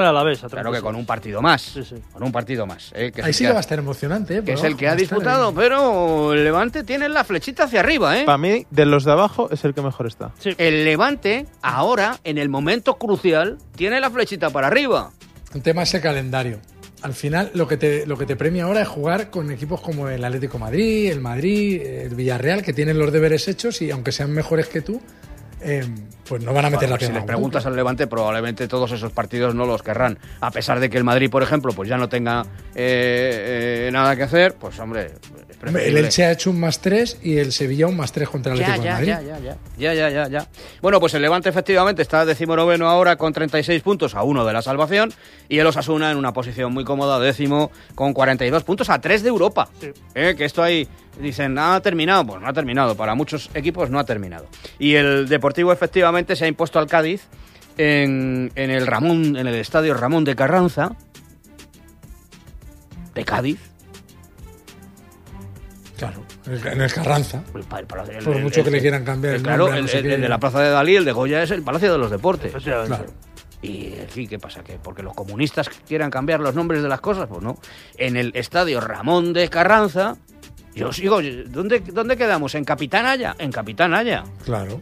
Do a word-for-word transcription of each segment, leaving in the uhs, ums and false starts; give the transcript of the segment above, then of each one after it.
A la vez, a claro que con un partido más. Sí, sí. Con un partido más. Eh, que Ahí sí que ha, va a estar emocionante. ¿eh? Que es abajo, el que ha disputado, ahí. Pero el Levante tiene la flechita hacia arriba, ¿eh? Para mí, de los de abajo, es el que mejor está. Sí. El Levante, ahora, en el momento crucial, tiene la flechita para arriba. Un tema es el calendario. Al final, lo que te lo que te premia ahora es jugar con equipos como el Atlético de Madrid, el Madrid, el Villarreal, que tienen los deberes hechos y aunque sean mejores que tú, Eh, pues no van a meter bueno, la pierna. Si les preguntas al Levante, probablemente todos esos partidos no los querrán. A pesar de que el Madrid, por ejemplo, pues ya no tenga eh, eh, nada que hacer, pues hombre, es el Elche ha hecho un más tres y el Sevilla un más tres contra el ya, Atlético ya, de Madrid. Ya, ya, ya, ya, ya, ya, ya. Bueno, pues el Levante efectivamente está decimonoveno ahora con treinta y seis puntos a uno de la salvación y el Osasuna en una posición muy cómoda, décimo, con cuarenta y dos puntos a tres de Europa. Sí. Eh, que esto ahí... Dicen, ¿ha terminado? Pues no ha terminado. Para muchos equipos no ha terminado. Y el Deportivo efectivamente se ha impuesto al Cádiz en, en el Ramón, en el estadio Ramón de Carranza de Cádiz. Claro, en el Carranza. El, el, el, Por el, mucho el, que le quieran cambiar. El, claro, el, el, el de la Plaza de Dalí, el de Goya, es el Palacio de los Deportes. Claro. Y aquí, ¿qué pasa? ¿Que porque los comunistas quieran cambiar los nombres de las cosas? Pues no. En el estadio Ramón de Carranza... Yo sigo, ¿dónde, ¿dónde quedamos? ¿En Capitán Haya? En Capitán Haya. Claro.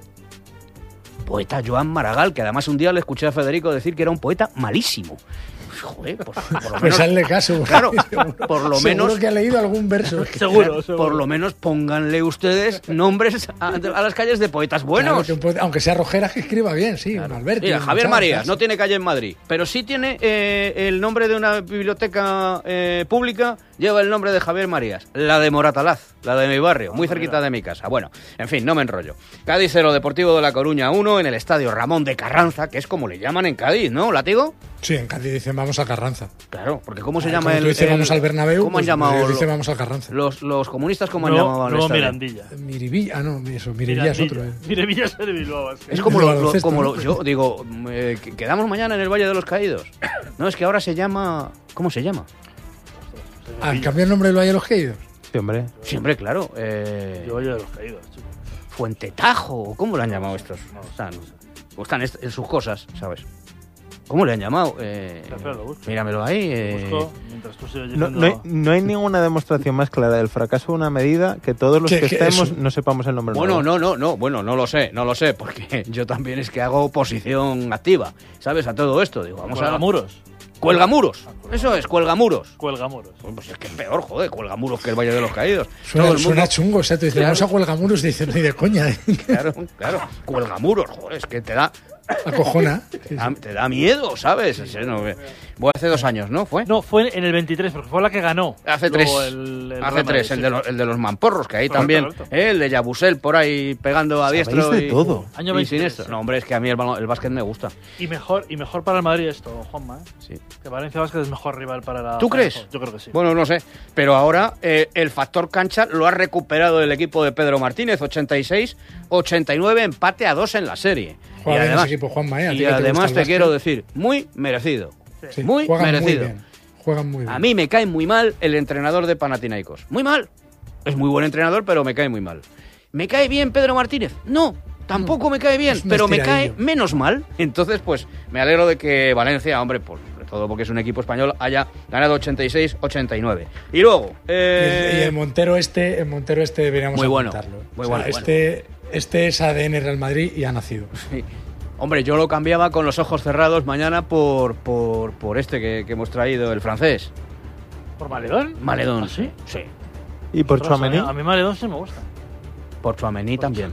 Poeta Joan Maragall, que además un día le escuché a Federico decir que era un poeta malísimo. Joder, pues, por lo menos, pues hazle caso. Claro, por lo seguro menos... que ha leído algún verso. seguro, seguro. Por lo menos pónganle ustedes nombres a, a las calles de poetas buenos. Claro, poeta, aunque sea Rojeras, que escriba bien, sí, claro. Un Alberti. Mira, un Javier Chávez, Marías no tiene calle en Madrid, pero sí tiene eh, el nombre de una biblioteca eh, pública, lleva el nombre de Javier Marías, la de Moratalaz, la de mi barrio, muy cerquita de mi casa. Bueno, en fin, no me enrollo. Cádiz cero, Deportivo de La Coruña uno, en el estadio Ramón de Carranza, que es como le llaman en Cádiz, ¿no, Látigo? Sí, en Cádiz dicen vamos a Carranza. Claro, porque ¿cómo se ah, llama el...? el...? Tú dices el, vamos al Bernabéu, ¿cómo pues han llamado? Dice vamos al Carranza. Los, los comunistas, ¿cómo no, han llamado al no, estadio? Mirandilla. Miribilla, ah, no, eso, Miribilla es otro. Eh. Miribilla es de Bilbao. Sí. Es como, lo, lo, como lo, yo digo, eh, quedamos mañana en el Valle de los Caídos. No, es que ahora se llama... ¿Cómo se llama? Ah, ¿cambió el nombre del Valle de los Caídos? Sí, hombre. Siempre, claro. Eh, el Valle de los Caídos, chico. Fuente Tajo, ¿cómo le han llamado estos? No, están, o están en sus cosas, ¿sabes? ¿Cómo le han llamado? Eh, míramelo ahí. Eh. Busco, mientras tú sigues no, no, hay, no hay ninguna demostración más clara del fracaso de una medida que todos los que estemos no sepamos el nombre. Bueno, nuevo. no, no, no, bueno, no lo sé, no lo sé, porque yo también es que hago oposición activa, ¿sabes? A todo esto, digo, vamos a... muros. Cuelgamuros, eso es, cuelgamuros. Cuelgamuros. Pues es que es peor, joder, cuelgamuros que el Valle de los Caídos. Suena, Todo el mundo... suena chungo, o sea, tú dices, claro. vamos a cuelgamuros y dices, no, ni de coña. ¿eh? Claro, claro, cuelgamuros, joder, es que te da... Acojona. Te da, te da miedo, ¿sabes? Sí, no, bueno, hace dos años, ¿no? ¿Fue? No, fue en el veintitrés, porque fue la que ganó. Hace tres. El, el hace tres, sí. el, de los, el de los mamporros, que ahí correcto, también. Correcto. Eh, el de Yabusel por ahí pegando a diestro. de y, todo. Año y veintitrés, siniestro. Sí. No, hombre, es que a mí el, el básquet me gusta. Y mejor, y mejor para el Madrid esto, Juanma, ¿eh? Sí. Que Valencia Básquet es mejor rival para la... ¿Tú para crees? El, yo creo que sí. Bueno, no sé. Pero ahora eh, el factor cancha lo ha recuperado el equipo de Pedro Martínez. ochenta y seis ochenta y nueve, empate a dos en la serie. Juega y además, ese equipo, Juanma, ¿eh? y además te, te quiero decir, muy merecido. Sí. Muy Juegan merecido. Muy bien. Juegan muy bien. A mí me cae muy mal el entrenador de Panathinaikos. Muy mal. Es muy buen entrenador, pero me cae muy mal. ¿Me cae bien Pedro Martínez? No, tampoco no, me cae bien, pero me cae menos mal. Entonces, pues, me alegro de que Valencia, hombre, por todo porque es un equipo español, haya ganado ochenta y seis ochenta y nueve. Y luego... Eh... Y, el, y el Montero este, el Montero este deberíamos muy bueno, apuntarlo. Muy o sea, bueno, este, bueno. este es A D N Real Madrid y ha nacido. Sí. Hombre, yo lo cambiaba con los ojos cerrados mañana por, por, por este que, que hemos traído, el francés. ¿Por Maledón? Maledón, ¿Ah, sí? Sí. ¿Y por Tchouaméni? A mí Maledón sí me gusta. Por Tchouaméni por también.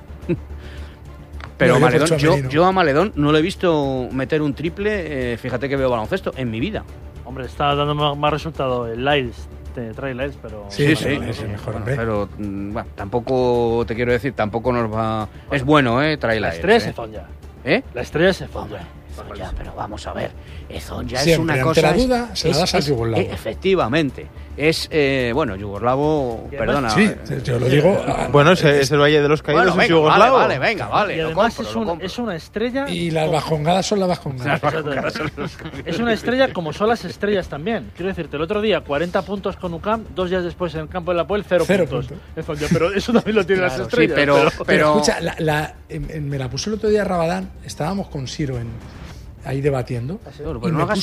Pero no, Maledón, yo, yo, no. yo a Maledón no le he visto meter un triple, eh, fíjate que veo baloncesto, en mi vida. Hombre, está dando más, más resultado el Lyles, te trae Lyles, pero... Sí, sí, es el mejor, bueno, pero bueno, tampoco, te quiero decir, tampoco nos va... Bueno, es bueno, ¿eh? Trae la Lyles. estrella ¿eh? se fonda. ¿Eh? La estrella se fonda. Ya, pero vamos a ver, eso ya Siempre, es una ante cosa... la duda, es, se la das al yugoslavo. Eh, efectivamente. Es, eh, bueno, yugoslavo, perdona. Sí, yo lo digo... Bueno, es, es el Valle de los Caídos, bueno, venga, es yugoslavo. Vale, vale, venga, vale. Y además compro, es, un, es una estrella... Y las bajongadas son las bajongadas. Las bajongadas son los... Es una estrella como son las estrellas también. Quiero decirte, el otro día cuarenta puntos con U C A M, dos días después en el campo de la Puel, cero, cero puntos. puntos. Pero eso también lo tienen claro, las estrellas. Sí, pero, pero, pero... pero escucha, la, la, en, en, me la puso el otro día Rabadán, estábamos con Siro en... ahí debatiendo. Bueno, pues no hagas